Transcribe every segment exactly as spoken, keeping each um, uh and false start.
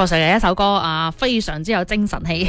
確實係一首歌啊，非常之有精神氣。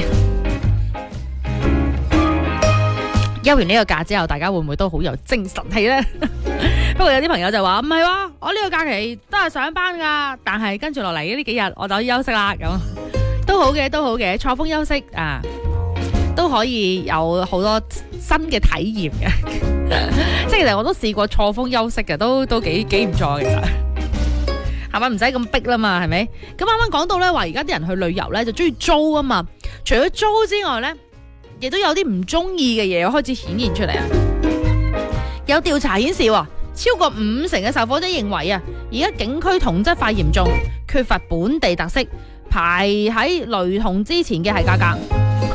休完呢個假之後，大家會唔會都好有精神氣呢？不過有啲朋友就話唔係喎，我呢個假期都係上班噶，但係跟住落嚟呢幾日我就要休息啦，咁都好嘅，都好嘅，錯峰休息啊，都可以有好多新嘅體驗嘅。即係其實我都試過錯峰休息嘅，都都幾幾唔錯其實。係咪唔使咁逼啦嘛？係咪？咁啱啱講到咧，話而家啲人去旅遊咧就中意租啊嘛。除咗租之外咧，亦都有啲唔中意嘅嘢開始顯現出嚟啊！有調查顯示，超過五成嘅受訪者認為啊，而家景區同質化嚴重，缺乏本地特色，排喺雷同之前嘅係價格。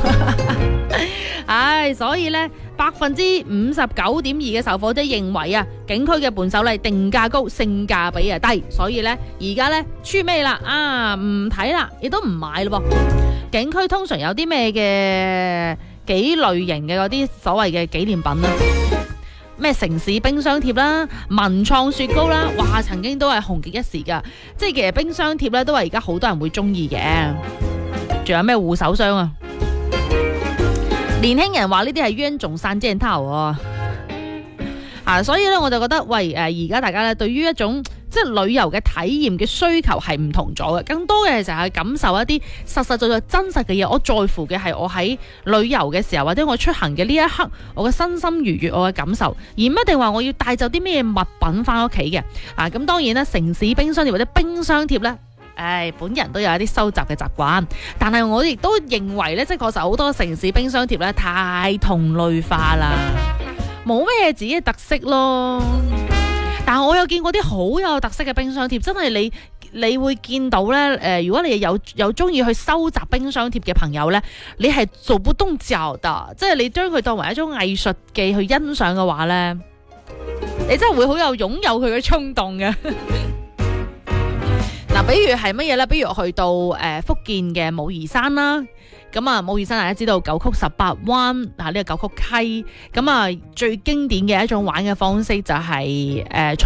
唉，所以咧，百分之五十九點二嘅受訪者認為啊，景區嘅伴手禮定價高，性價比啊低，所以咧而家咧出咩啦啊，唔睇啦，亦都唔買咯噃。景區通常有啲咩嘅幾類型嘅嗰啲所謂嘅紀念品啦，咩城市冰箱貼啦、文創雪糕啦，哇，曾經都係紅極一時噶。即係其實冰箱貼咧都係而家好多人會中意嘅。仲有咩護手霜啊？年輕人話呢啲係冤種三件套啊，啊，所以咧我就覺得，喂，誒，而家大家咧對於一種即係旅遊嘅體驗嘅需求係唔同咗嘅，更多嘅就係感受一啲實實在在真實嘅嘢。我在乎嘅係我喺旅遊嘅時候或者我出行嘅呢一刻，我嘅身心愉悅，我嘅感受，而唔一定話我要帶走啲咩物品翻屋企嘅。啊，咁當然啦，城市冰箱貼或者冰箱貼咧。唉，本人都有一啲收集嘅習慣，但係我亦都認為咧，即係確實好多城市冰箱貼咧太同類化啦，冇咩自己嘅特色咯。但係我有見過啲好有特色嘅冰箱貼，真係你你會見到咧。誒、呃，如果你有有中意去收集冰箱貼嘅朋友咧，你係做不動腳的，即係你將佢當為一種藝術技去欣賞嘅話咧，你真係會好有擁有佢嘅衝動嘅。嗱，比如係乜嘢咧？比如去到誒、呃、福建嘅武夷山啦，咁啊武夷山大家知道九曲十八彎啊，呢、這個九曲溪，咁啊最經典嘅一種玩嘅方式就係、是、誒。呃